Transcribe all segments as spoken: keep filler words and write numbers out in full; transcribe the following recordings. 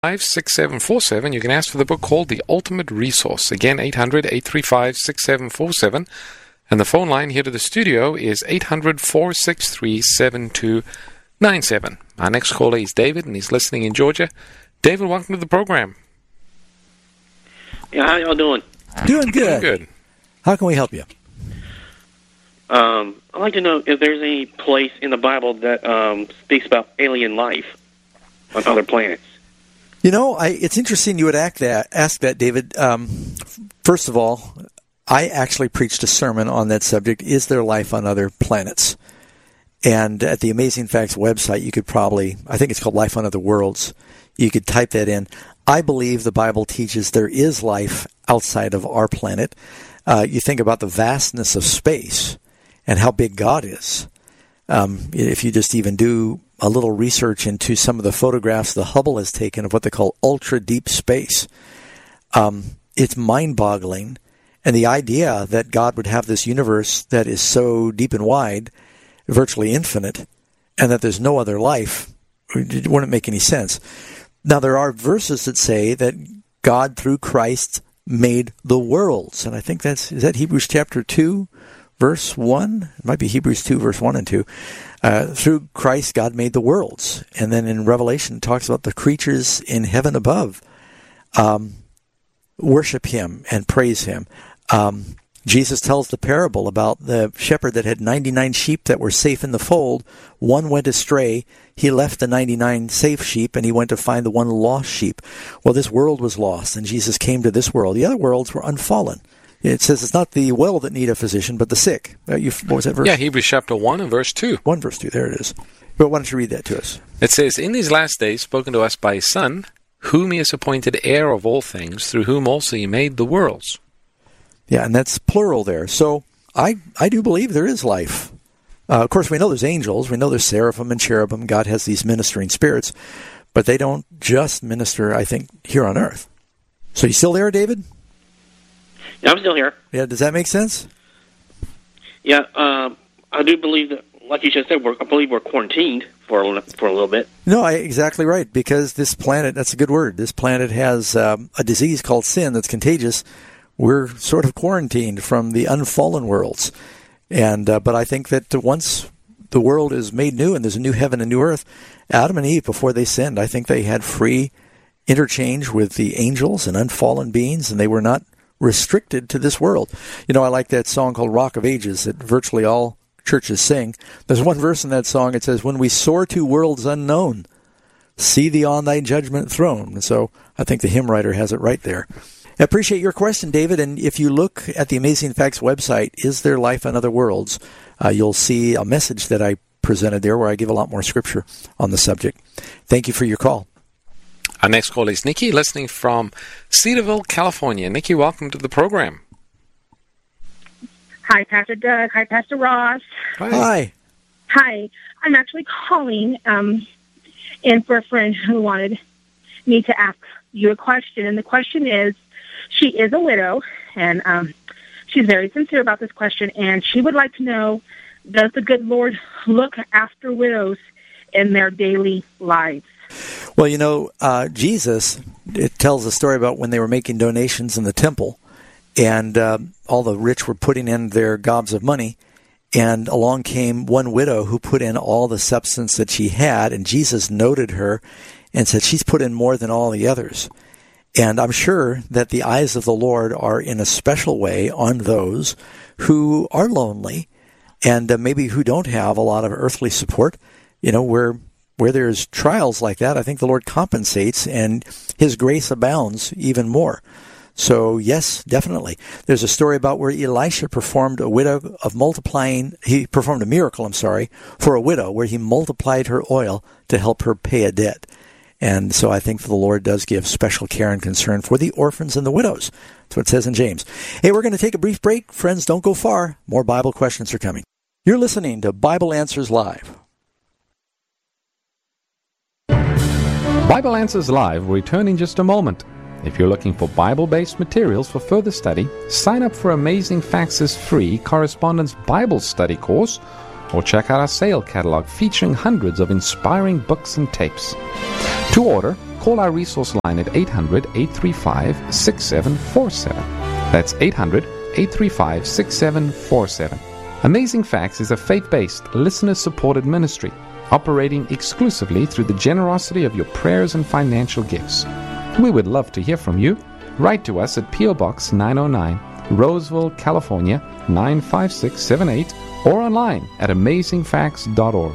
five six seven four seven. You can ask for the book called The Ultimate Resource. Again, eight hundred, eight three five, six seven four seven. And the phone line here to the studio is eight hundred, four six three, seven two nine seven. Our next caller is David, and he's listening in Georgia. David, welcome to the program. Yeah, how y'all doing? Doing good. Doing good. How can we help you? Um, I'd like to know if there's any place in the Bible that um, speaks about alien life on other planets. You know, I, it's interesting you would act that, ask that, David. Um, first of all, I actually preached a sermon on that subject, Is There Life on Other Planets? And at the Amazing Facts website, you could probably, I think it's called Life on Other Worlds, you could type that in. I believe the Bible teaches there is life outside of our planet. Uh, you think about the vastness of space and how big God is. Um, if you just even do a little research into some of the photographs the Hubble has taken of what they call ultra-deep space, um, it's mind-boggling. And the idea that God would have this universe that is so deep and wide, virtually infinite, and that there's no other life, it wouldn't make any sense. Now, there are verses that say that God, through Christ, made the worlds. And I think that's, is that Hebrews chapter two, verse one? It might be Hebrews two, verse one and two. Uh, through Christ, God made the worlds. And then in Revelation, it talks about the creatures in heaven above um, worship Him and praise Him. Um, Jesus tells the parable about the shepherd that had ninety-nine sheep that were safe in the fold. One went astray. He left the ninety-nine safe sheep, and he went to find the one lost sheep. Well, this world was lost, and Jesus came to this world. The other worlds were unfallen. It says it's not the well that need a physician, but the sick. Uh, you, what was that verse? Yeah, Hebrews chapter one and verse two. one verse two, there it is. But why don't you read that to us? It says, In these last days, spoken to us by His Son, whom He has appointed heir of all things, through whom also He made the worlds. Yeah, and that's plural there. So I, I do believe there is life. Uh, of course, we know there's angels. We know there's seraphim and cherubim. God has these ministering spirits. But they don't just minister, I think, here on earth. So you still there, David? Yeah, I'm still here. Yeah, does that make sense? Yeah, um, I do believe that, like you just said, we're, I believe we're quarantined for a, for a little bit. No, I, exactly right, because this planet, that's a good word, this planet has um, a disease called sin that's contagious. We're sort of quarantined from the unfallen worlds. and uh, But I think that once the world is made new and there's a new heaven and new earth, Adam and Eve, before they sinned, I think they had free interchange with the angels and unfallen beings, and they were not restricted to this world. You know, I like that song called Rock of Ages that virtually all churches sing. There's one verse in that song, it says, when we soar to worlds unknown, see thee on thy judgment throne. And so I think the hymn writer has it right there. I appreciate your question, David, and if you look at the Amazing Facts website, Is There Life on Other Worlds, uh, you'll see a message that I presented there where I give a lot more scripture on the subject. Thank you for your call. Our next call is Nikki, listening from Cedarville, California. Nikki, welcome to the program. Hi, Pastor Doug. Hi, Pastor Ross. Hi. Hi. Hi. I'm actually calling um, in for a friend who wanted me to ask you a question. And the question is, she is a widow, and um, she's very sincere about this question, and she would like to know, does the good Lord look after widows in their daily lives? Well, you know, uh, Jesus, it tells a story about when they were making donations in the temple, and uh, all the rich were putting in their gobs of money, and along came one widow who put in all the substance that she had, and Jesus noted her and said, she's put in more than all the others. And I'm sure that the eyes of the Lord are in a special way on those who are lonely and uh, maybe who don't have a lot of earthly support. You know, where where there's trials like that, I think the Lord compensates and His grace abounds even more. So, yes, definitely. There's a story about where Elisha performed a widow of multiplying, he performed a miracle, I'm sorry, for a widow where he multiplied her oil to help her pay a debt. And so I think the Lord does give special care and concern for the orphans and the widows. That's what it says in James. Hey, we're going to take a brief break. Friends, don't go far. More Bible questions are coming. You're listening to Bible Answers Live. Bible Answers Live will return in just a moment. If you're looking for Bible-based materials for further study, sign up for Amazing Facts' free Correspondence Bible Study course, or check out our sale catalog featuring hundreds of inspiring books and tapes. To order, call our resource line at eight hundred, eight three five, six seven four seven. That's eight hundred, eight three five, six seven four seven. Amazing Facts is a faith-based, listener-supported ministry operating exclusively through the generosity of your prayers and financial gifts. We would love to hear from you. Write to us at P O. Box nine oh nine, Roseville, California nine five six seven eight, or online at amazing facts dot org.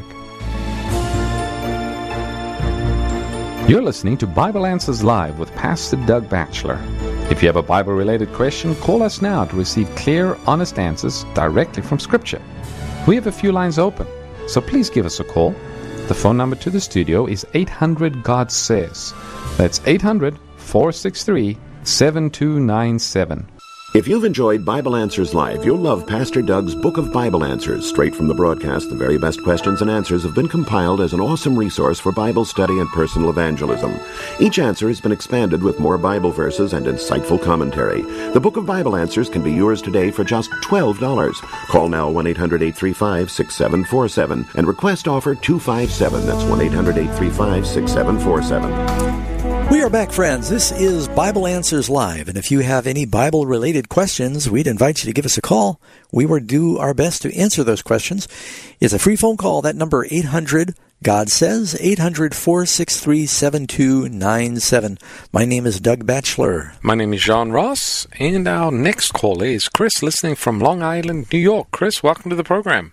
You're listening to Bible Answers Live with Pastor Doug Batchelor. If you have a Bible-related question, call us now to receive clear, honest answers directly from Scripture. We have a few lines open, so please give us a call. The phone number to the studio is eight hundred, God says. That's eight hundred, four six three, seven two nine seven. If you've enjoyed Bible Answers Live, you'll love Pastor Doug's Book of Bible Answers. Straight from the broadcast, the very best questions and answers have been compiled as an awesome resource for Bible study and personal evangelism. Each answer has been expanded with more Bible verses and insightful commentary. The Book of Bible Answers can be yours today for just twelve dollars. Call now one eight hundred, eight three five, six seven four seven and request offer two five seven. That's one eight hundred, eight three five, six seven four seven. We are back, friends. This is Bible Answers Live, and if you have any Bible-related questions, we'd invite you to give us a call. We will do our best to answer those questions. It's a free phone call. That number, eight hundred, God says, eight hundred, four six three, seven two nine seven. My name is Doug Batchelor. My name is John Ross, and our next caller is Chris, listening from Long Island, New York. Chris, welcome to the program.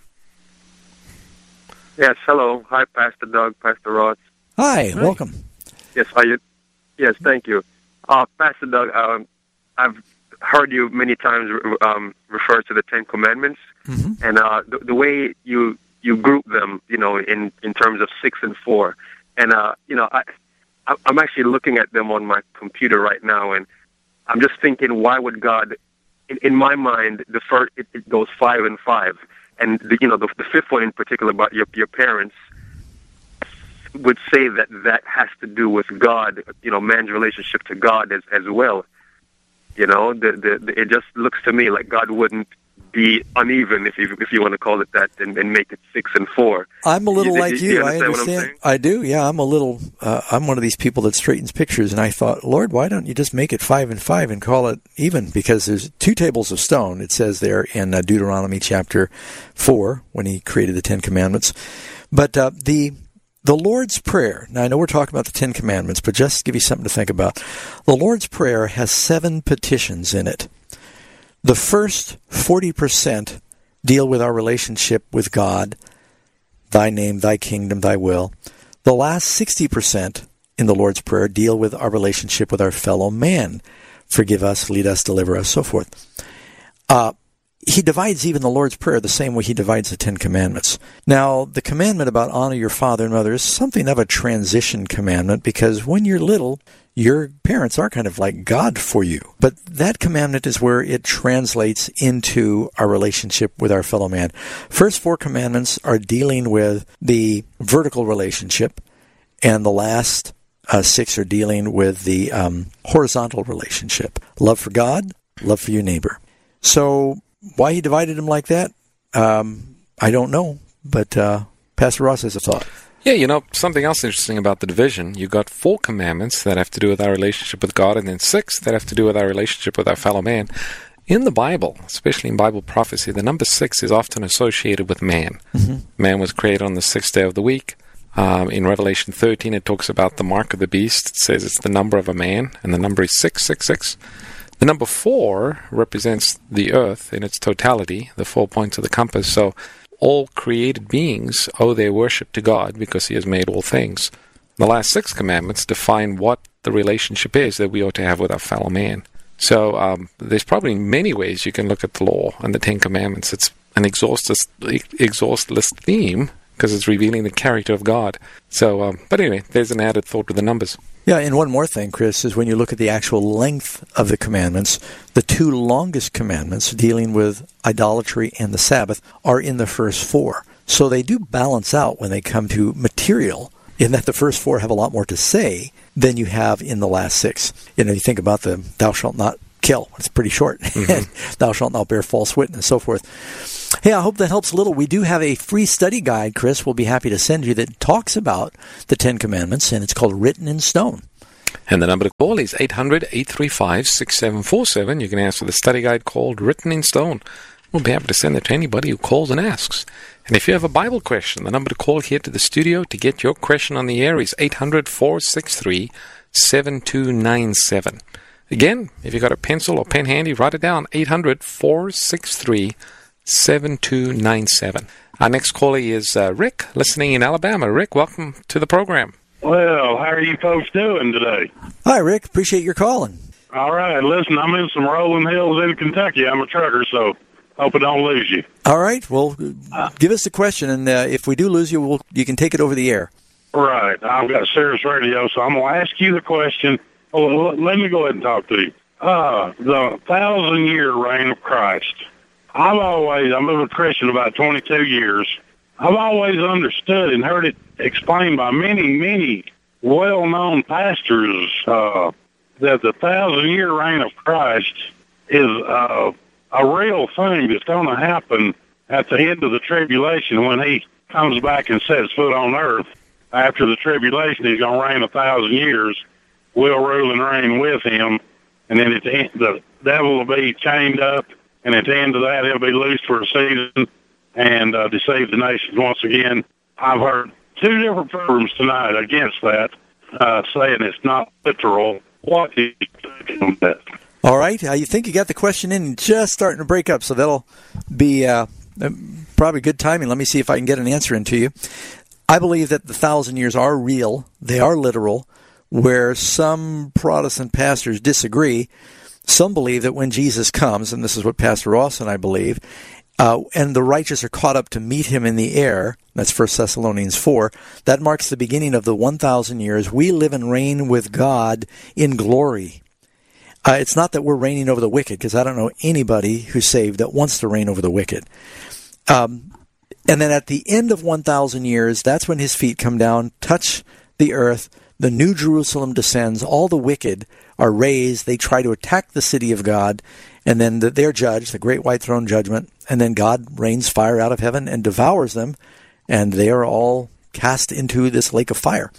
Yes, hello. Hi, Pastor Doug, Pastor Ross. Hi, Hi. Welcome. Yes, are you? Yes, thank you. Uh, Pastor Doug, um, I've heard you many times um, refer to the Ten Commandments, mm-hmm. and uh, the, the way you you group them, you know, in, in terms of six and four. And, uh, you know, I, I'm actually looking at them on my computer right now, and I'm just thinking, why would God, in, in my mind, the first, it, it goes five and five. And, the, you know, the, the fifth one in particular about your, your parents, would say that that has to do with God, you know, man's relationship to God as as well. You know, the, the, the, it just looks to me like God wouldn't be uneven, if you if you want to call it that, and, and make it six and four. I'm a little you, like you. you I understand. I do. Yeah, I'm a little. Uh, I'm one of these people that straightens pictures, and I thought, Lord, why don't you just make it five and five and call it even? Because there's two tables of stone. It says there in uh, Deuteronomy chapter four when He created the Ten Commandments, but uh, the. The Lord's Prayer, now I know we're talking about the Ten Commandments, but just to give you something to think about. The Lord's Prayer has seven petitions in it. The first forty percent deal with our relationship with God, Thy name, Thy kingdom, Thy will. The last sixty percent in the Lord's Prayer deal with our relationship with our fellow man. Forgive us, lead us, deliver us, so forth. Uh, He divides even the Lord's Prayer the same way He divides the Ten Commandments. Now, the commandment about honor your father and mother is something of a transition commandment, because when you're little, your parents are kind of like God for you. But that commandment is where it translates into our relationship with our fellow man. First four commandments are dealing with the vertical relationship, and the last uh, six are dealing with the um, horizontal relationship. Love for God, love for your neighbor. So, why He divided them like that, um, I don't know. But uh, Pastor Ross has a thought. Yeah, you know, something else interesting about the division. You got four commandments that have to do with our relationship with God, and then six that have to do with our relationship with our fellow man. In the Bible, especially in Bible prophecy, the number six is often associated with man. Mm-hmm. Man was created on the sixth day of the week. Um, in Revelation thirteen, it talks about the mark of the beast. It says it's the number of a man, and the number is six six six. The number four represents the earth in its totality, the four points of the compass. So all created beings owe their worship to God because He has made all things. The last six commandments define what the relationship is that we ought to have with our fellow man. So um, there's probably many ways you can look at the law and the Ten Commandments. It's an exhaustless, exhaustless theme because it's revealing the character of God. So, um, but anyway, there's an added thought with the numbers. Yeah, and one more thing, Chris, is when you look at the actual length of the commandments, the two longest commandments dealing with idolatry and the Sabbath are in the first four. So they do balance out when they come to material, in that the first four have a lot more to say than you have in the last six. You know, you think about the thou shalt not kill. It's pretty short. Mm-hmm. Thou shalt not bear false witness, and so forth. Hey, I hope that helps a little. We do have a free study guide, Chris, we'll be happy to send you, that talks about the Ten Commandments, and it's called Written in Stone. And the number to call is eight hundred, eight three five, six seven four seven. You can ask for the study guide called Written in Stone. We'll be happy to send it to anybody who calls and asks. And if you have a Bible question, the number to call here to the studio to get your question on the air is eight hundred, four six three, seven two nine seven. Again, if you've got a pencil or pen handy, write it down, eight hundred, four six three, seven two nine seven. Our next caller is uh, Rick, listening in Alabama. Rick, welcome to the program. Well, how are you folks doing today? Hi, Rick. Appreciate your calling. All right. Listen, I'm in some rolling hills in Kentucky. I'm a trucker, so hope I don't lose you. All right. Well, uh, give us the question, and uh, if we do lose you, we'll, you can take it over the air. Right. I've got Sirius Radio, so I'm going to ask you the question. Oh, let me go ahead and talk to you. Uh, the thousand-year reign of Christ. I've always, I'm a Christian about twenty-two years. I've always understood and heard it explained by many, many well-known pastors uh, that the thousand-year reign of Christ is uh, a real thing that's going to happen at the end of the tribulation when he comes back and sets foot on earth. After the tribulation, he's going to reign a thousand years. We'll rule and reign with him, and then at the, end, the devil will be chained up, and at the end of that, he'll be loosed for a season and uh, deceive the nations once again. I've heard two different programs tonight against that, uh, saying it's not literal. What do you think on that? All right. Uh, you think you got the question in just starting to break up, so that'll be uh, probably good timing. Let me see if I can get an answer into you. I believe that the thousand years are real. They are literal. Where some Protestant pastors disagree, some believe that when Jesus comes, and this is what Pastor Ross and I believe, uh, and the righteous are caught up to meet him in the air, that's First Thessalonians four, that marks the beginning of the one thousand years. We live and reign with God in glory. Uh, it's not that we're reigning over the wicked, because I don't know anybody who's saved that wants to reign over the wicked. Um, and then at the end of one thousand years, that's when his feet come down, touch the earth, the New Jerusalem descends, all the wicked are raised, they try to attack the city of God, and then they're judged, the great white throne judgment, and then God rains fire out of heaven and devours them, and they are all cast into this lake of fire.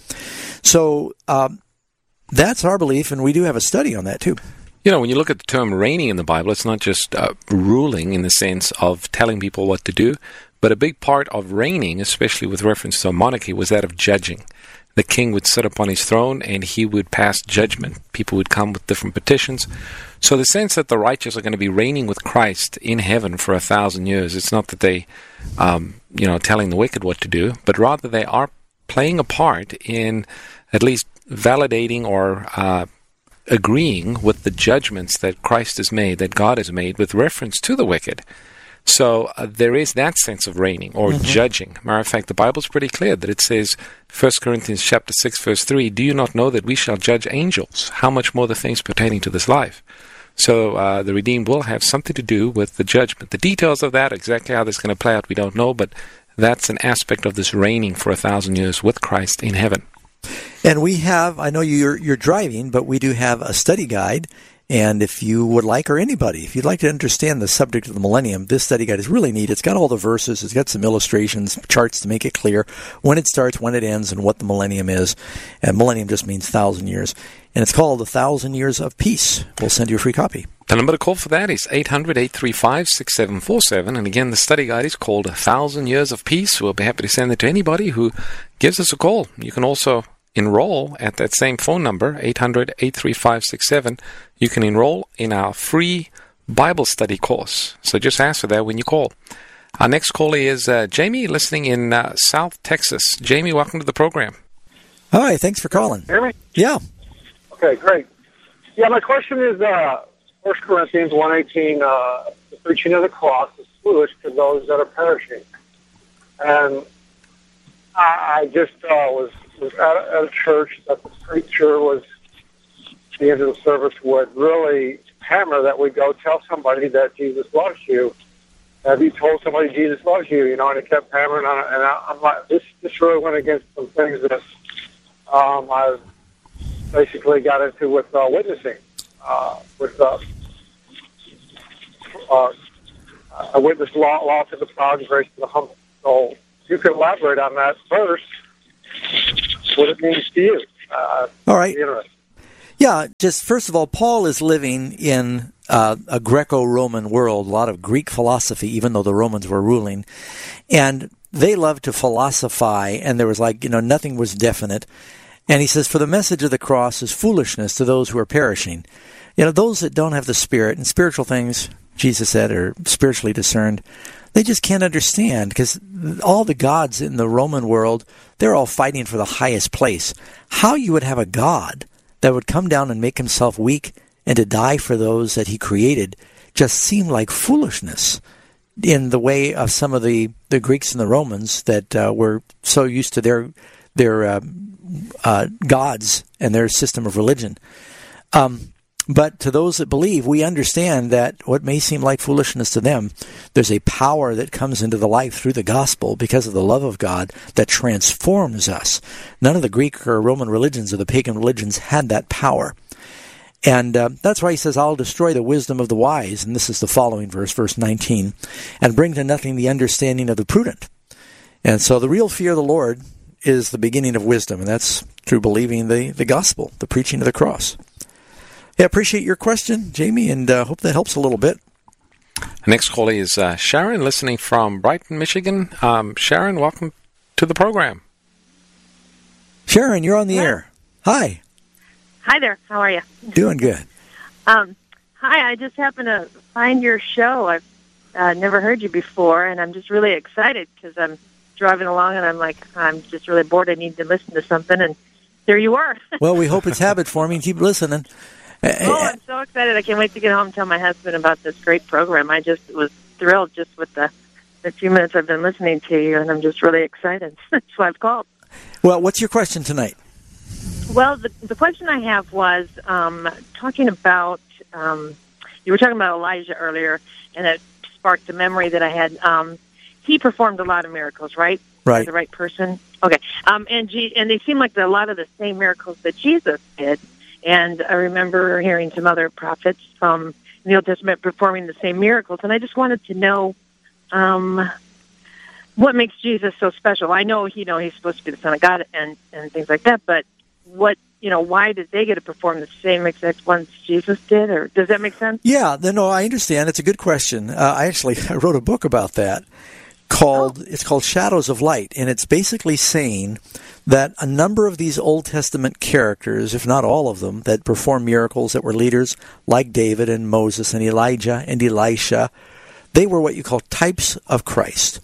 So um, that's our belief, and we do have a study on that too. You know, when you look at the term reigning in the Bible, it's not just uh, ruling in the sense of telling people what to do, but a big part of reigning, especially with reference to a monarchy, was that of judging. The king would sit upon his throne and he would pass judgment. People would come with different petitions. So the sense that the righteous are going to be reigning with Christ in heaven for a thousand years, it's not that they, um, you know, telling the wicked what to do, but rather they are playing a part in at least validating or uh, agreeing with the judgments that Christ has made, that God has made with reference to the wicked. So uh, there is that sense of reigning or mm-hmm. judging. Matter of fact, the Bible's pretty clear that it says, First Corinthians chapter six, verse three, do you not know that we shall judge angels? How much more the things pertaining to this life? So uh, the redeemed will have something to do with the judgment. The details of that, exactly how this is going to play out, we don't know, but that's an aspect of this reigning for a thousand years with Christ in heaven. And we have, I know you're you're driving, but we do have a study guide. And if you would like, or anybody, if you'd like to understand the subject of the millennium, this study guide is really neat. It's got all the verses. It's got some illustrations, charts to make it clear when it starts, when it ends, and what the millennium is. And millennium just means thousand years. And it's called The Thousand Years of Peace. We'll send you a free copy. The number to call for that is eight hundred, eight three five, six seven four seven. And again, the study guide is called A Thousand Years of Peace. We'll be happy to send it to anybody who gives us a call. You can also enroll at that same phone number, eight hundred, eight three five, six seven. You can enroll in our free Bible study course. So just ask for that when you call. Our next caller is uh, Jamie, listening in uh, South Texas. Jamie, welcome to the program. Hi, thanks for calling. Hear me? Yeah. Okay, great. Yeah, my question is uh, First Corinthians one eighteen, uh, the preaching of the cross is foolish to those that are perishing. And I, I just uh, was was at a, at a church that the preacher was, at the end of the service, would really hammer that we go tell somebody that Jesus loves you. Have you told somebody Jesus loves you? You know, and it kept hammering on it. And I, I'm like, this, this really went against some things that um, I've basically got into with uh, witnessing. Uh, with uh, uh, I witnessed law, law to the proud and grace to the humble. So if you could elaborate on that verse, what it means to you. Uh, All right. Yeah, just first of all, Paul is living in uh, a Greco-Roman world, a lot of Greek philosophy, even though the Romans were ruling. And they loved to philosophize, and there was like, you know, nothing was definite. And he says, for the message of the cross is foolishness to those who are perishing. You know, those that don't have the Spirit, and spiritual things, Jesus said, are spiritually discerned, they just can't understand, because all the gods in the Roman world, they're all fighting for the highest place. How you would have a God that would come down and make himself weak and to die for those that he created just seemed like foolishness in the way of some of the, the Greeks and the Romans that uh, were so used to their their uh, uh, gods and their system of religion. Um, but to those that believe, we understand that what may seem like foolishness to them, there's a power that comes into the life through the gospel because of the love of God that transforms us. None of the Greek or Roman religions or the pagan religions had that power. And uh, that's why he says, I'll destroy the wisdom of the wise. And this is the following verse, verse nineteen, and bring to nothing the understanding of the prudent. And so the real fear of the Lord is the beginning of wisdom, and that's through believing the, the gospel, the preaching of the cross. Yeah, appreciate your question, Jamie, and uh, hope that helps a little bit. The next caller is uh, Sharon, listening from Brighton, Michigan. Um, Sharon, welcome to the program. Sharon, you're on the Hi. air. Hi. Hi there. How are you? Doing good. Um, hi, I just happened to find your show. I've uh, never heard you before, and I'm just really excited because I'm driving along, and I'm like, I'm just really bored. I need to listen to something, and there you are. Well, we hope it's habit forming. Keep listening. Oh, I'm so excited. I can't wait to get home and tell my husband about this great program. I just was thrilled just with the, the few minutes I've been listening to you, and I'm just really excited. That's why I've called. Well, what's your question tonight? Well, the, the question I have was um, talking about, um, you were talking about Elijah earlier, and it sparked a memory that I had. Um, he performed a lot of miracles, right? Right. The right person? Okay. Um, and, G- and they seem like a lot of the same miracles that Jesus did. And I remember hearing some other prophets from the Old Testament performing the same miracles. And I just wanted to know um, what makes Jesus so special. I know, you know, he's supposed to be the Son of God and, and things like that, but what, you know, why did they get to perform the same exact ones Jesus did? Or does that make sense? Yeah, no, I understand. It's a good question. Uh, I actually I wrote a book about that called, oh. it's called Shadows of Light. And it's basically saying that a number of these Old Testament characters, if not all of them, that performed miracles, that were leaders like David and Moses and Elijah and Elisha, they were what you call types of Christ.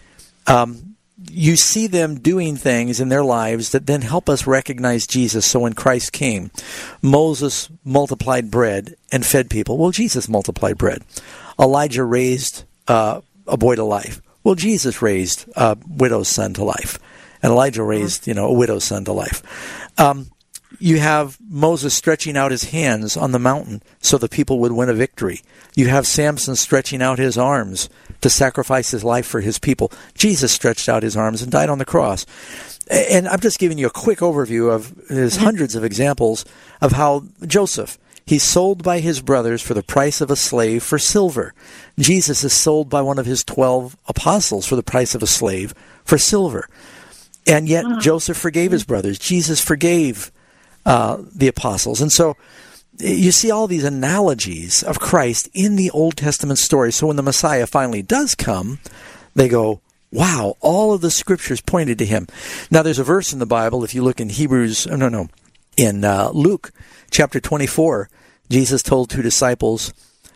Um, you see them doing things in their lives that then help us recognize Jesus. So when Christ came, Moses multiplied bread and fed people. Well, Jesus multiplied bread. Elijah raised uh, a boy to life. Well, Jesus raised a widow's son to life. And Elijah raised, you know, a widow's son to life. Um, you have Moses stretching out his hands on the mountain so the people would win a victory. You have Samson stretching out his arms to sacrifice his life for his people. Jesus stretched out his arms and died on the cross. And I'm just giving you a quick overview of there's hundreds of examples of how Joseph, he's sold by his brothers for the price of a slave for silver. Jesus is sold by one of his twelve apostles for the price of a slave for silver. And yet uh-huh. Joseph forgave his brothers. Jesus forgave uh, the apostles. And so you see all these analogies of Christ in the Old Testament story. So when the Messiah finally does come, they go, wow, all of the scriptures pointed to him. Now there's a verse in the Bible, if you look in Hebrews, oh, no, no, in uh, Luke chapter twenty-four, Jesus told two disciples,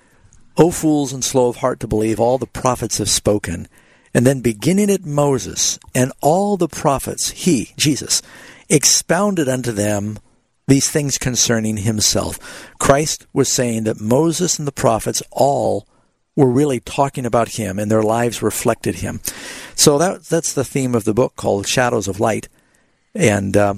O fools and slow of heart to believe, all the prophets have spoken. And then beginning at Moses and all the prophets, he, Jesus, expounded unto them these things concerning himself. Christ was saying that Moses and the prophets all were really talking about him, and their lives reflected him. So that that's the theme of the book called Shadows of Light. And uh,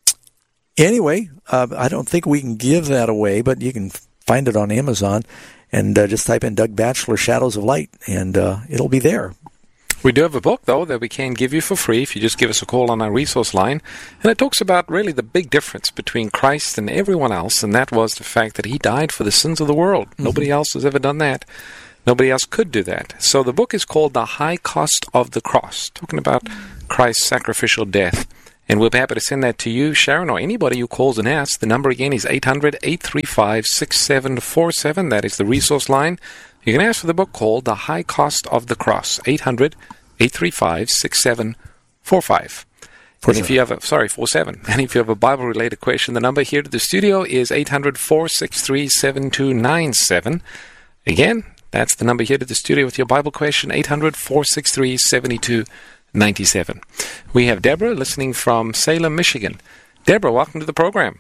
anyway, uh, I don't think we can give that away, but you can find it on Amazon and uh, just type in Doug Batchelor Shadows of Light, and uh, it'll be there. We do have a book, though, that we can give you for free if you just give us a call on our resource line. And it talks about really the big difference between Christ and everyone else, and that was the fact that he died for the sins of the world. Mm-hmm. Nobody else has ever done that. Nobody else could do that. So the book is called The High Cost of the Cross, talking about Christ's sacrificial death. And we'll be happy to send that to you, Sharon, or anybody who calls and asks. The number again is eight hundred, eight three five, six seven four seven. That is the resource line. You can ask for the book called The High Cost of the Cross, eight hundred, eight three five, six seven four five. And if you have a, sorry, four seven. And if you have a Bible-related question, the number here to the studio is eight hundred, four six three, seven two nine seven. Again, that's the number here to the studio with your Bible question, eight hundred, four six three, seven two nine seven. We have Deborah listening from Salem, Michigan. Deborah, welcome to the program.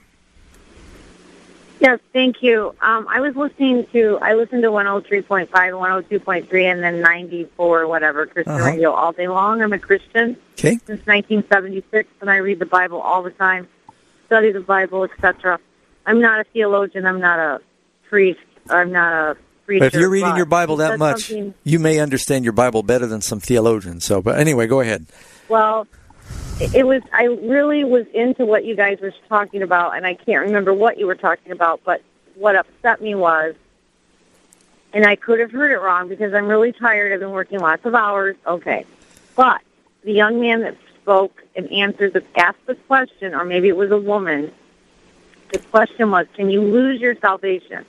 Yes, thank you. Um, I was listening to, I listened to one oh three point five, one oh two point three, and then ninety-four, whatever, Christian Uh-huh. radio all day long. I'm a Christian Okay. since nineteen seventy-six, and I read the Bible all the time, study the Bible, et cetera. I'm not a theologian. I'm not a priest. I'm not a preacher. But if you're reading but your Bible he that said much, something- you may understand your Bible better than some theologians. So, but anyway, go ahead. Well, it was, I really was into what you guys were talking about, and I can't remember what you were talking about, but what upset me was, and I could have heard it wrong because I'm really tired. I've been working lots of hours. Okay. But the young man that spoke and answered the, asked the question, or maybe it was a woman, the question was, can you lose your salvation?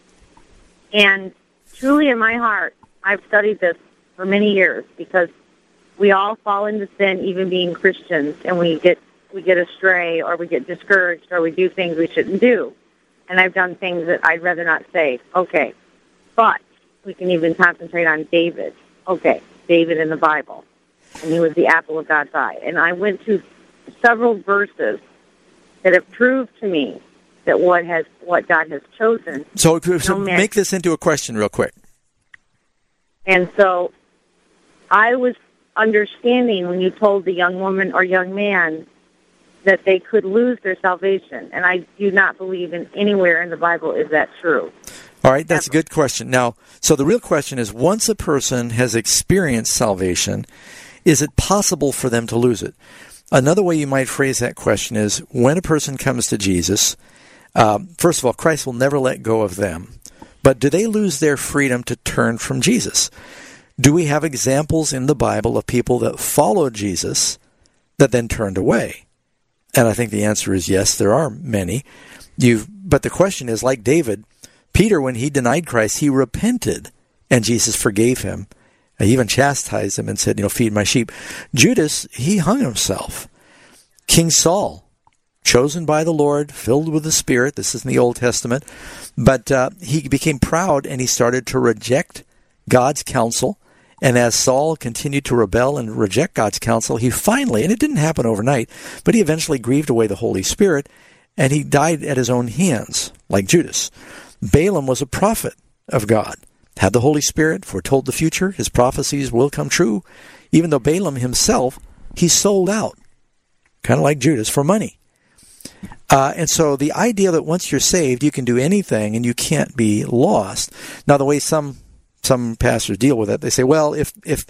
And truly in my heart, I've studied this for many years because we all fall into sin, even being Christians, and we get we get astray, or we get discouraged, or we do things we shouldn't do. And I've done things that I'd rather not say. Okay, but we can even concentrate on David. Okay, David in the Bible, and he was the apple of God's eye. And I went to several verses that have proved to me that what has what God has chosen. So, so no man- make this into a question real quick. And so I was understanding when you told the young woman or young man that they could lose their salvation. And I do not believe in anywhere in the Bible is that true. All right, that's a good question. Now, so the real question is, once a person has experienced salvation, is it possible for them to lose it? Another way you might phrase that question is, when a person comes to Jesus, um, first of all, Christ will never let go of them. But do they lose their freedom to turn from Jesus? Do we have examples in the Bible of people that followed Jesus that then turned away? And I think the answer is yes, there are many. You've, but the question is, like David, Peter, when he denied Christ, he repented, and Jesus forgave him. He even chastised him and said, you know, feed my sheep. Judas, he hung himself. King Saul, chosen by the Lord, filled with the Spirit, this is in the Old Testament, but uh, he became proud and he started to reject God's counsel. And as Saul continued to rebel and reject God's counsel, he finally, and it didn't happen overnight, but he eventually grieved away the Holy Spirit, and he died at his own hands, like Judas. Balaam was a prophet of God, had the Holy Spirit, foretold the future, his prophecies will come true, even though Balaam himself, he sold out, kind of like Judas, for money. Uh, and so the idea that once you're saved, you can do anything and you can't be lost. Now, the way some some pastors deal with it, they say, well, if if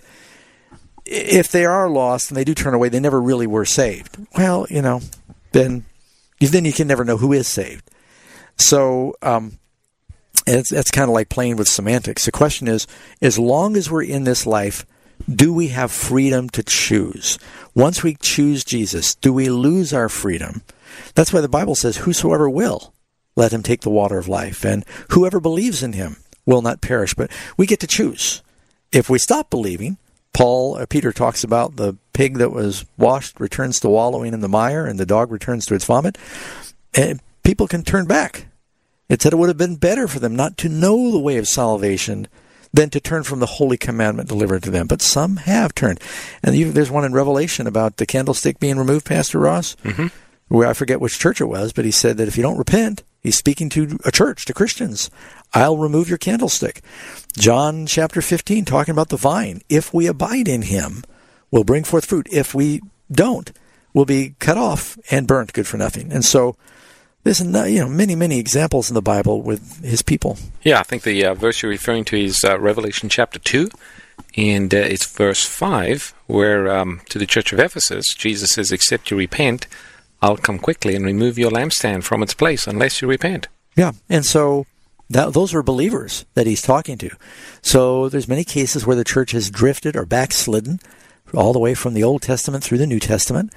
if they are lost and they do turn away, they never really were saved. Well, you know, then then you can never know who is saved. So um, it's it's kind of like playing with semantics. The question is, as long as we're in this life, do we have freedom to choose? Once we choose Jesus, do we lose our freedom? That's why the Bible says, whosoever will, let him take the water of life. And whoever believes in him will not perish. But we get to choose. If we stop believing, Paul, or Peter talks about the pig that was washed returns to wallowing in the mire, and the dog returns to its vomit. And people can turn back. It said it would have been better for them not to know the way of salvation than to turn from the holy commandment delivered to them. But some have turned. And you, there's one in Revelation about the candlestick being removed, Pastor Ross, Mm-hmm. where I forget which church it was, but he said that if you don't repent, he's speaking to a church, to Christians, I'll remove your candlestick. John chapter fifteen, talking about the vine. If we abide in him, we'll bring forth fruit. If we don't, we'll be cut off and burnt, good for nothing. And so there's you know many, many examples in the Bible with his people. Yeah, I think the uh, verse you're referring to is uh, Revelation chapter two, and uh, it's verse five, where um, to the church of Ephesus, Jesus says, except you repent, I'll come quickly and remove your lampstand from its place unless you repent. Yeah, and so that, those are believers that he's talking to. So there's many cases where the church has drifted or backslidden all the way from the Old Testament through the New Testament.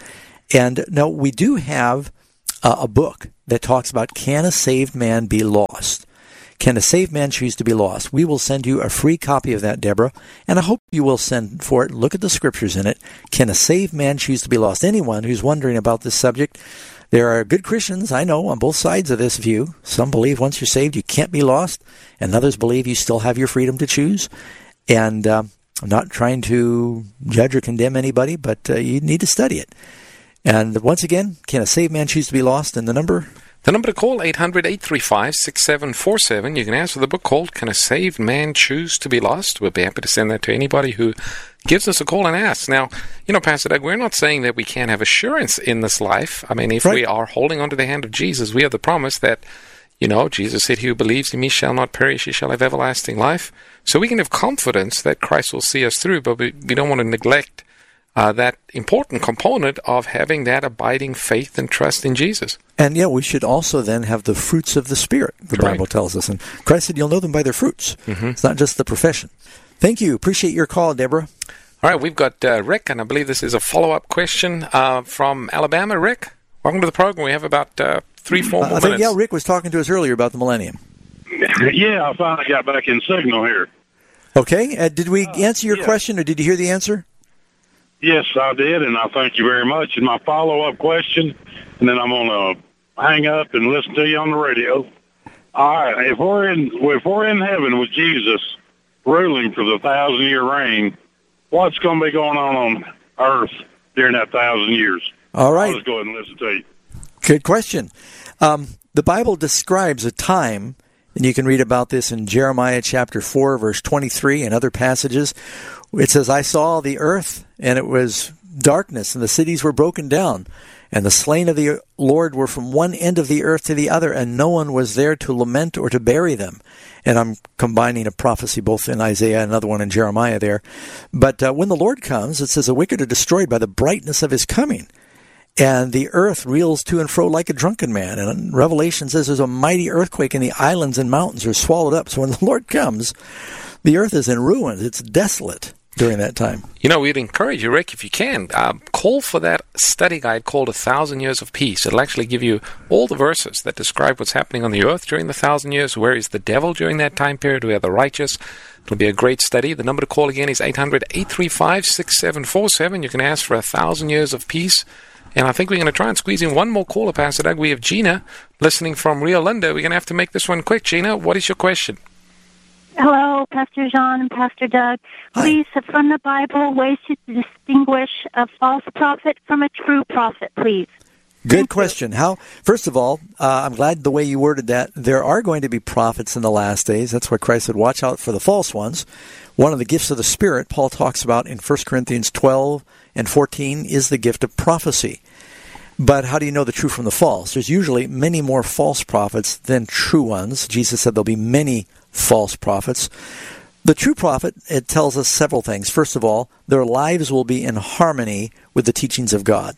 And now we do have uh, a book that talks about, can a saved man be lost? Can a saved man choose to be lost? We will send you a free copy of that, Deborah, and I hope you will send for it. Look at the scriptures in it. Can a saved man choose to be lost? Anyone who's wondering about this subject, there are good Christians, I know, on both sides of this view. Some believe once you're saved, you can't be lost, and others believe you still have your freedom to choose. And uh, I'm not trying to judge or condemn anybody, but uh, you need to study it. And once again, can a saved man choose to be lost? And the number? The number to call, eight hundred, eight three five, six seven four seven. You can answer the book called Can a Saved Man Choose to be Lost? We'll be happy to send that to anybody who gives us a call and asks. Now, you know, Pastor Doug, we're not saying that we can't have assurance in this life. I mean, if right. we are holding on to the hand of Jesus, we have the promise that, you know, Jesus said, he who believes in me shall not perish, he shall have everlasting life. So we can have confidence that Christ will see us through, but we, we don't want to neglect Uh, that important component of having that abiding faith and trust in Jesus. And yeah, we should also then have the fruits of the Spirit, the Correct. Bible tells us. And Christ said you'll know them by their fruits. Mm-hmm. It's not just the profession. Thank you. Appreciate your call, Deborah. All right, we've got uh, Rick, and I believe this is a follow-up question uh, from Alabama. Rick, welcome to the program. We have about uh, three, four uh, more I think, minutes. yeah, Rick was talking to us earlier about the millennium. Yeah, I finally got back in signal here. Okay. Uh, did we answer your yeah. question, or did you hear the answer? Yes, I did, and I thank you very much. And my follow-up question, and then I'm going to hang up and listen to you on the radio. All right, if we're in if we're in heaven with Jesus ruling for the thousand-year reign, what's going to be going on on earth during that thousand years? All right. I'll just go ahead and listen to you. Good question. Um, the Bible describes a time, and you can read about this in Jeremiah chapter four, verse twenty-three, and other passages. It says, I saw the earth, and it was darkness, and the cities were broken down, and the slain of the Lord were from one end of the earth to the other, and no one was there to lament or to bury them. And I'm combining a prophecy both in Isaiah and another one in Jeremiah there. But uh, when the Lord comes, it says, the wicked are destroyed by the brightness of his coming. And the earth reels to and fro like a drunken man. And Revelation says there's a mighty earthquake, and the islands and mountains are swallowed up. So when the Lord comes, the earth is in ruins. It's desolate during that time. You know, we'd encourage you, Rick, if you can, uh, call for that study guide called A Thousand Years of Peace. It'll actually give you all the verses that describe what's happening on the earth during the thousand years. Where is the devil during that time period? Where are the righteous? It'll be a great study. The number to call again is eight hundred, eight three five, six seven four seven. You can ask for A Thousand Years of Peace. And I think we're going to try and squeeze in one more caller, Pastor Doug. We have Gina listening from Rio Linda. We're going to have to make this one quick. Gina, what is your question? Hello, Pastor John and Pastor Doug. Please, Hi. From the Bible, ways to distinguish a false prophet from a true prophet, please. Good Thank question. You. How? First of all, uh, I'm glad the way you worded that. There are going to be prophets in the last days. That's why Christ said, watch out for the false ones. One of the gifts of the Spirit, Paul talks about in First Corinthians twelve and fourteen, is the gift of prophecy. But how do you know the true from the false? There's usually many more false prophets than true ones. Jesus said there'll be many false prophets. The true prophet, it tells us several things. First of all, their lives will be in harmony with the teachings of God.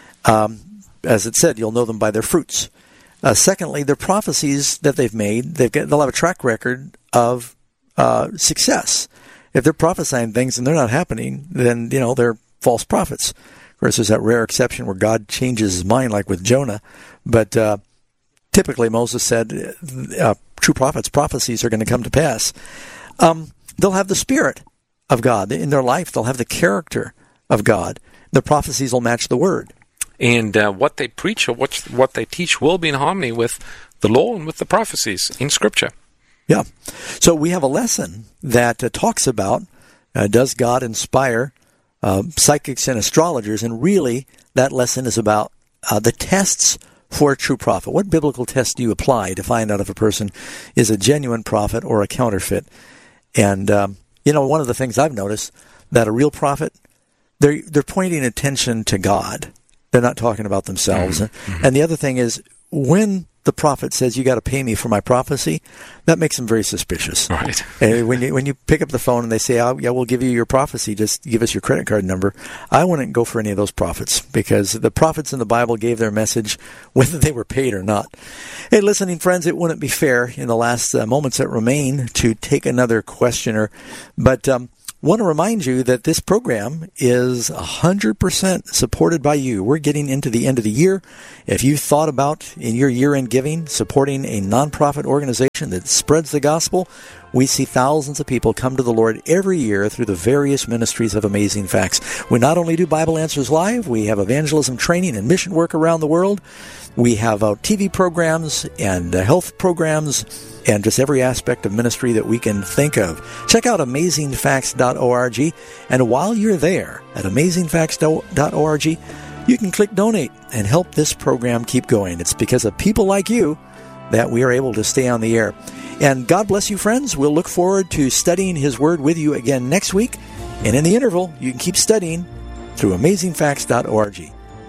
Um, as it said, you'll know them by their fruits. Uh, secondly, their prophecies that they've made, they've got, they'll have a track record of uh, success. If they're prophesying things and they're not happening, then, you know, they're false prophets. Of course, there's that rare exception where God changes his mind, like with Jonah. But uh, typically, Moses said, uh, true prophets' prophecies are going to come to pass. Um, they'll have the Spirit of God. In their life, they'll have the character of God. Their prophecies will match the Word. And uh, what they preach or what, what they teach will be in harmony with the law and with the prophecies in Scripture. Yeah. So we have a lesson that uh, talks about, uh, does God inspire Uh, psychics and astrologers, and really that lesson is about uh, the tests for a true prophet. What biblical tests do you apply to find out if a person is a genuine prophet or a counterfeit? And, um, you know, one of the things I've noticed, that a real prophet, they're, they're pointing attention to God. They're not talking about themselves. Mm-hmm. And the other thing is, when the prophet says, you got to pay me for my prophecy, that makes them very suspicious. Right. And when you when you pick up the phone and they say, oh, yeah, we'll give you your prophecy, just give us your credit card number, I wouldn't go for any of those prophets, because the prophets in the Bible gave their message whether they were paid or not. Hey, listening friends, it wouldn't be fair in the last uh, moments that remain to take another questioner, but um, Want to remind you that this program is one hundred percent supported by you. We're getting into the end of the year. If you thought about, in your year-end giving, supporting a nonprofit organization that spreads the gospel, we see thousands of people come to the Lord every year through the various ministries of Amazing Facts. We not only do Bible Answers Live, we have evangelism training and mission work around the world. We have uh, T V programs and uh, health programs and just every aspect of ministry that we can think of. Check out amazing facts dot org, and while you're there at amazing facts dot org, you can click Donate and help this program keep going. It's because of people like you that we are able to stay on the air. And God bless you, friends. We'll look forward to studying His Word with you again next week. And in the interval, you can keep studying through amazing facts dot org.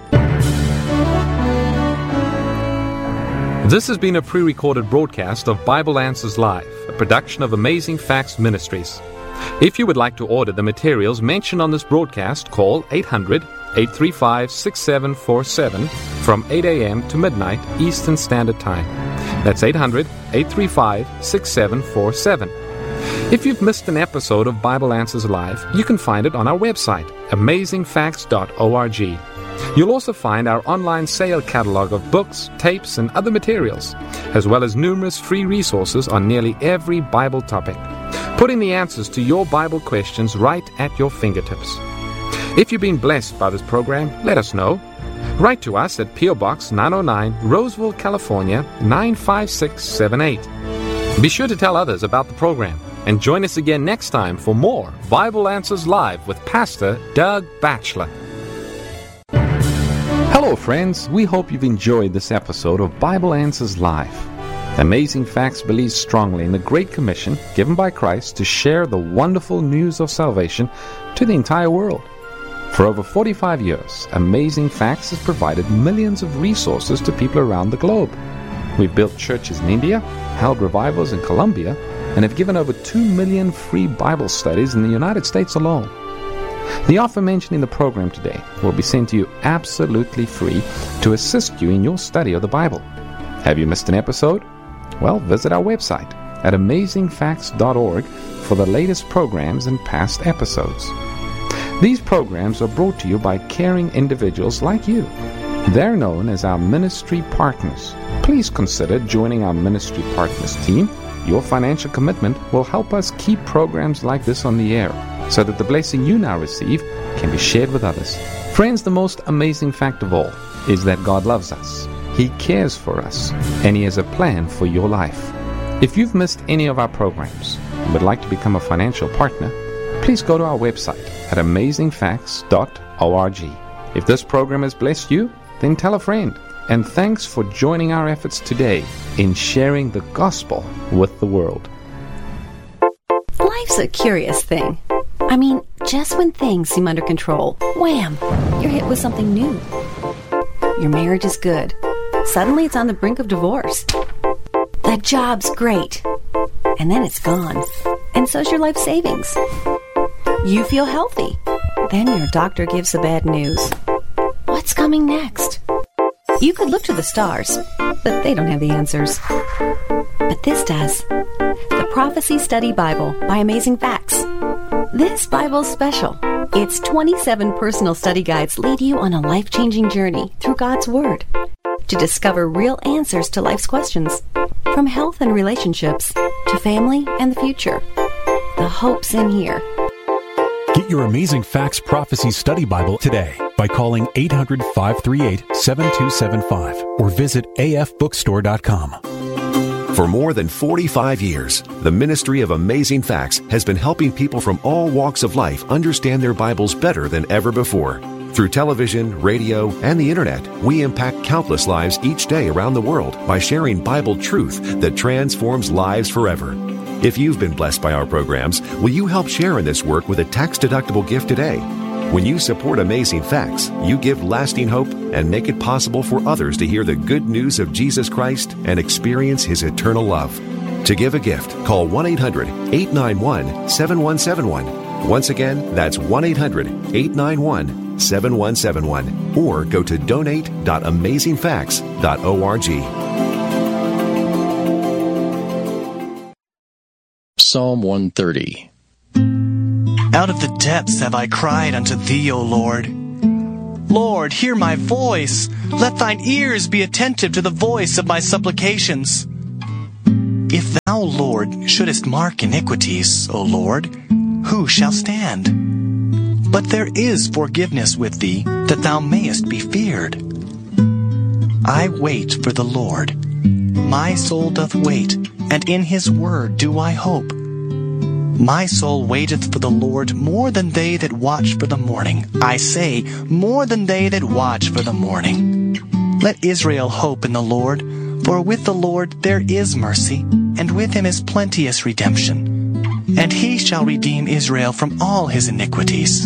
This has been a pre-recorded broadcast of Bible Answers Live, a production of Amazing Facts Ministries. If you would like to order the materials mentioned on this broadcast, call eight hundred, eight three five, six seven four seven from eight a.m. to midnight Eastern Standard Time. That's eight hundred, eight three five, six seven four seven. If you've missed an episode of Bible Answers Live, you can find it on our website, amazing facts dot org. You'll also find our online sale catalog of books, tapes, and other materials, as well as numerous free resources on nearly every Bible topic, putting the answers to your Bible questions right at your fingertips. If you've been blessed by this program, let us know. Write to us at P O. Box nine oh nine, Roseville, California, nine five six seven eight. Be sure to tell others about the program, and join us again next time for more Bible Answers Live with Pastor Doug Batchelor. Hello, friends. We hope you've enjoyed this episode of Bible Answers Live. Amazing Facts believes strongly in the Great Commission given by Christ to share the wonderful news of salvation to the entire world. For over forty-five years, Amazing Facts has provided millions of resources to people around the globe. We've built churches in India, held revivals in Colombia, and have given over two million free Bible studies in the United States alone. The offer mentioned in the program today will be sent to you absolutely free to assist you in your study of the Bible. Have you missed an episode? Well, visit our website at amazing facts dot org for the latest programs and past episodes. These programs are brought to you by caring individuals like you. They're known as our ministry partners. Please consider joining our ministry partners team. Your financial commitment will help us keep programs like this on the air, so that the blessing you now receive can be shared with others. Friends, the most amazing fact of all is that God loves us. He cares for us, and He has a plan for your life. If you've missed any of our programs and would like to become a financial partner, please go to our website at amazing facts dot org. If this program has blessed you, then tell a friend. And thanks for joining our efforts today in sharing the gospel with the world. Life's a curious thing. I mean, just when things seem under control, wham, you're hit with something new. Your marriage is good. Suddenly it's on the brink of divorce. That job's great. And then it's gone. And so's your life savings. You feel healthy. Then your doctor gives the bad news. What's coming next? You could look to the stars, but they don't have the answers. But this does. The Prophecy Study Bible by Amazing Facts. This Bible's special. Its twenty-seven personal study guides lead you on a life-changing journey through God's Word to discover real answers to life's questions, from health and relationships to family and the future. The hope's in here. Get your Amazing Facts Prophecy Study Bible today by calling eight hundred, five three eight, seven two seven five or visit a f bookstore dot com. For more than forty-five years, the Ministry of Amazing Facts has been helping people from all walks of life understand their Bibles better than ever before. Through television, radio, and the Internet, we impact countless lives each day around the world by sharing Bible truth that transforms lives forever. If you've been blessed by our programs, will you help share in this work with a tax-deductible gift today? When you support Amazing Facts, you give lasting hope and make it possible for others to hear the good news of Jesus Christ and experience His eternal love. To give a gift, call one eight hundred, eight nine one, seven one seven one. Once again, that's one eight hundred, eight nine one, seven one seven one. Or go to donate dot amazing facts dot org. Psalm one thirty. Out of the depths have I cried unto thee, O Lord. Lord, hear my voice. Let thine ears be attentive to the voice of my supplications. If thou, Lord, shouldest mark iniquities, O Lord, who shall stand? But there is forgiveness with thee, that thou mayest be feared. I wait for the Lord. My soul doth wait, and in his word do I hope. My soul waiteth for the Lord more than they that watch for the morning. I say, more than they that watch for the morning. Let Israel hope in the Lord, for with the Lord there is mercy, and with him is plenteous redemption. And he shall redeem Israel from all his iniquities.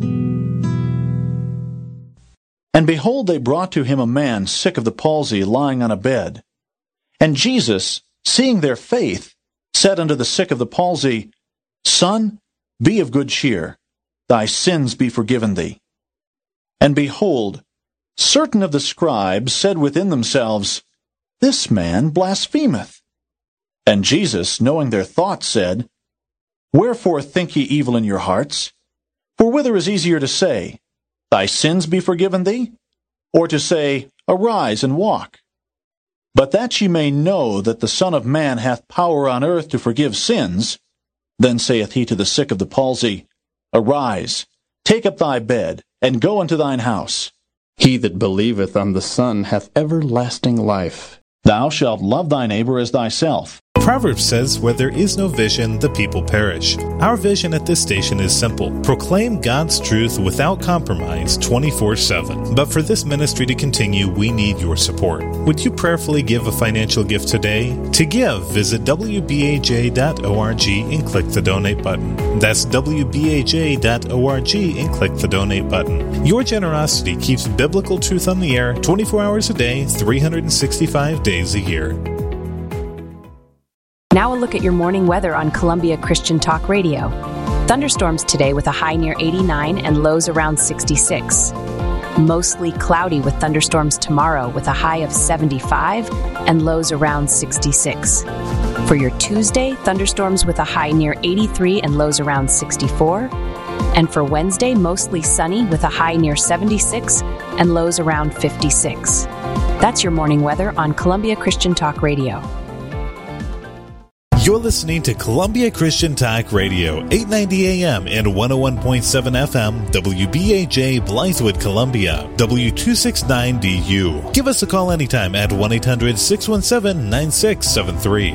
And behold, they brought to him a man sick of the palsy, lying on a bed. And Jesus, seeing their faith, said unto the sick of the palsy, Son, be of good cheer, thy sins be forgiven thee. And behold, certain of the scribes said within themselves, This man blasphemeth. And Jesus, knowing their thoughts, said, Wherefore think ye evil in your hearts? For whither is easier to say, Thy sins be forgiven thee? Or to say, Arise and walk? But that ye may know that the Son of Man hath power on earth to forgive sins, then saith he to the sick of the palsy, Arise, take up thy bed, and go into thine house. He that believeth on the Son hath everlasting life. Thou shalt love thy neighbor as thyself. Proverbs says, where there is no vision, the people perish. Our vision at this station is simple. Proclaim God's truth without compromise twenty-four seven. But for this ministry to continue, we need your support. Would you prayerfully give a financial gift today? To give, visit w b a j dot org and click the donate button. That's w b a j dot org and click the donate button. Your generosity keeps biblical truth on the air twenty-four hours a day, three hundred sixty-five days a year. Now a look at your morning weather on Columbia Christian Talk Radio. Thunderstorms today with a high near eighty-nine and lows around sixty-six. Mostly cloudy with thunderstorms tomorrow with a high of seventy-five and lows around sixty-six. For your Tuesday, thunderstorms with a high near eighty-three and lows around sixty-four. And for Wednesday, mostly sunny with a high near seventy-six and lows around fifty-six. That's your morning weather on Columbia Christian Talk Radio. You're listening to Columbia Christian Talk Radio, eight ninety A M and one oh one point seven F M, W B A J, Blythewood, Columbia, W two sixty-nine D U. Give us a call anytime at one eight hundred six one seven nine six seven three.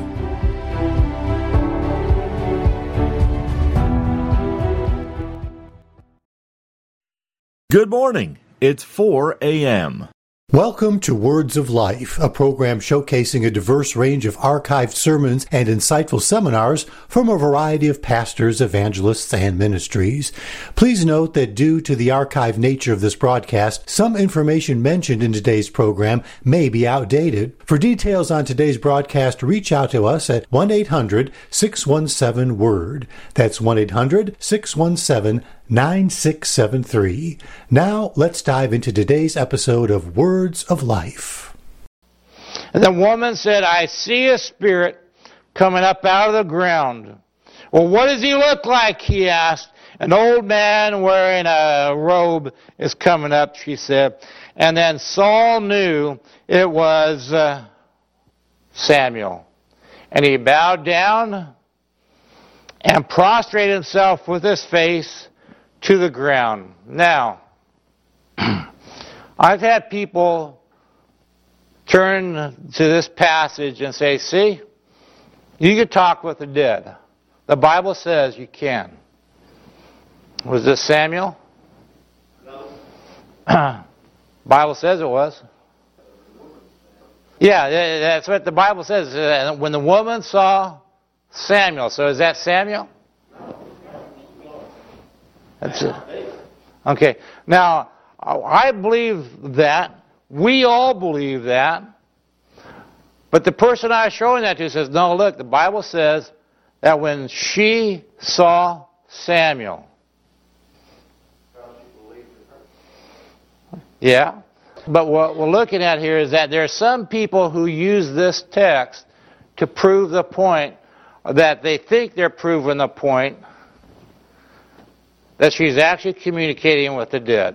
Good morning. It's four A M Welcome to Words of Life, a program showcasing a diverse range of archived sermons and insightful seminars from a variety of pastors, evangelists, and ministries. Please note that due to the archived nature of this broadcast, some information mentioned in today's program may be outdated. For details on today's broadcast, reach out to us at one eight hundred six one seven WORD. That's one eight hundred six one seven nine six seven three. Now, let's dive into today's episode of Words of Life. And the woman said, I see a spirit coming up out of the ground. Well, what does he look like? He asked. An old man wearing a robe is coming up, she said. And then Saul knew it was uh, Samuel. And he bowed down and prostrated himself with his face to the ground. Now, I've had people turn to this passage and say, see, you can talk with the dead. The Bible says you can. Was this Samuel? No. Bible says it was. Yeah, that's what the Bible says. When the woman saw Samuel. So is that Samuel? That's it. Okay. Now, I believe that. We all believe that. But the person I was showing that to says, no, look, the Bible says that when she saw Samuel. Yeah. But what we're looking at here is that there are some people who use this text to prove the point, that they think they're proving the point, that she's actually communicating with the dead.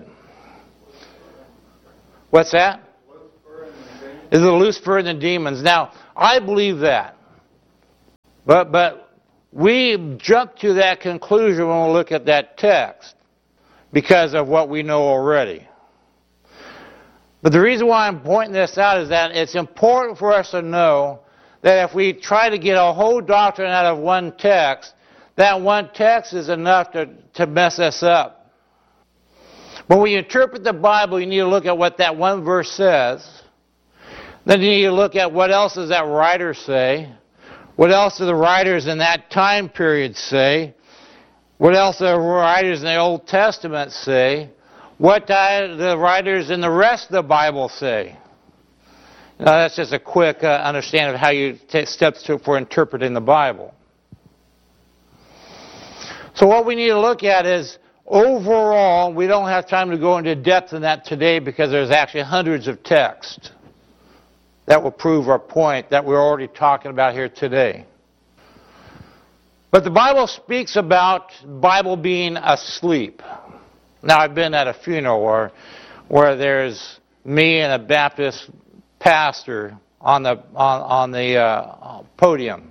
What's that? Is the Lucifer and the demons. Now, I believe that. But but we jump to that conclusion when we look at that text because of what we know already. But the reason why I'm pointing this out is that it's important for us to know that if we try to get a whole doctrine out of one text, that one text is enough to, to mess us up. But when you interpret the Bible, you need to look at what that one verse says. Then you need to look at what else does that writer say. What else do the writers in that time period say? What else do the writers in the Old Testament say? What do the writers in the rest of the Bible say? Now, that's just a quick uh, understanding of how you take steps to, for interpreting the Bible. So what we need to look at is, overall, we don't have time to go into depth in that today because there's actually hundreds of texts that will prove our point that we're already talking about here today. But the Bible speaks about Bible being asleep. Now, I've been at a funeral where, where there's me and a Baptist pastor on the on, on the uh, podium.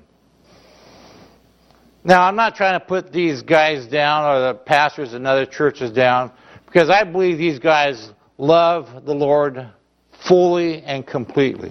Now, I'm not trying to put these guys down or the pastors in other churches down because I believe these guys love the Lord fully and completely.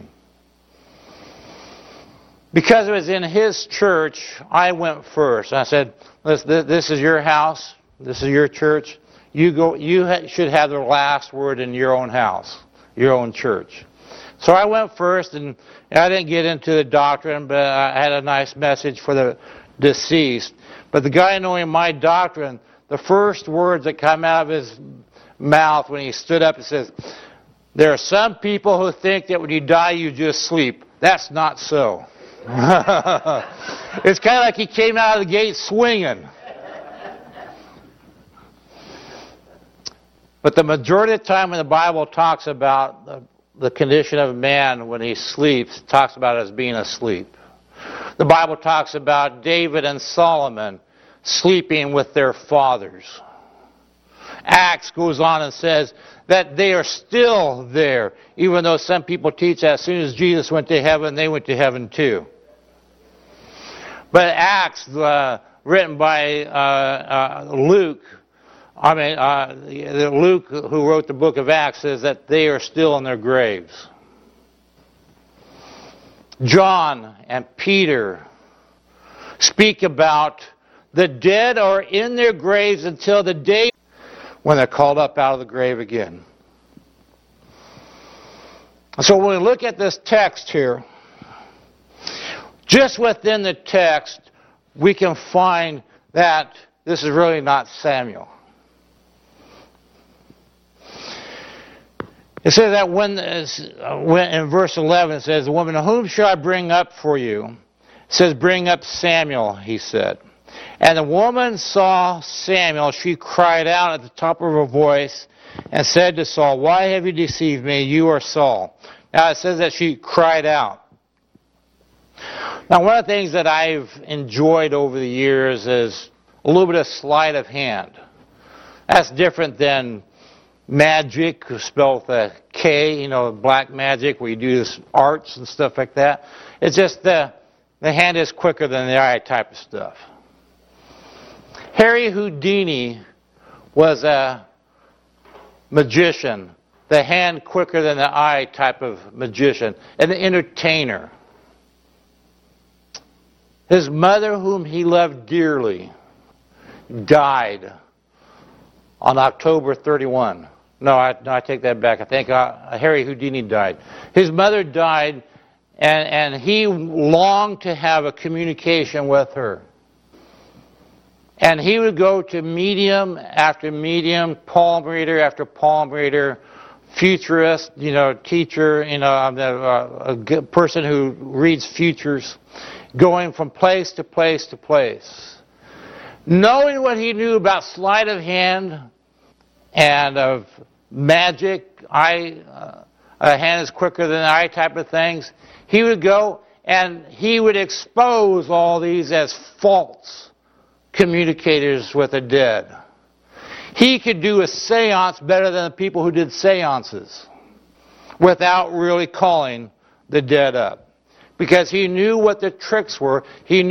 Because it was in his church, I went first. I said, this is your house. This is your church. You go. You should have the last word in your own house, your own church. So I went first, and I didn't get into the doctrine, but I had a nice message for the deceased. But the guy knowing my doctrine, the first words that come out of his mouth when he stood up, he says, there are some people who think that when you die, you just sleep. That's not so. It's kind of like he came out of the gate swinging. But the majority of the time when the Bible talks about the, the condition of man when he sleeps, it talks about it as being asleep. The Bible talks about David and Solomon sleeping with their fathers. Acts goes on and says that they are still there, even though some people teach that as soon as Jesus went to heaven, they went to heaven too. But Acts, uh, written by uh, uh, Luke, I mean, uh, Luke, who wrote the book of Acts, says that they are still in their graves. John and Peter speak about the dead are in their graves until the day when they're called up out of the grave again. So when we look at this text here, just within the text, we can find that this is really not Samuel. It says that when, when in verse eleven, it says, the woman, whom shall I bring up for you? It says, bring up Samuel, he said. And the woman saw Samuel. She cried out at the top of her voice and said to Saul, why have you deceived me? You are Saul. Now it says that she cried out. Now one of the things that I've enjoyed over the years is a little bit of sleight of hand. That's different than magic, spelled with a K, you know, black magic, where you do this arts and stuff like that. It's just the, the hand is quicker than the eye type of stuff. Harry Houdini was a magician, the hand quicker than the eye type of magician, an entertainer. His mother, whom he loved dearly, died on October thirty-first. No, I, no, I take that back. I think uh, Harry Houdini died. His mother died, and, and he longed to have a communication with her. And he would go to medium after medium, palm reader after palm reader, futurist, you know, teacher, you know, a, a good person who reads futures, going from place to place to place. Knowing what he knew about sleight of hand and of magic, eye, uh, a hand is quicker than the eye type of things, he would go and he would expose all these as false communicators with the dead. He could do a seance better than the people who did seances without really calling the dead up. Because he knew what the tricks were. He knew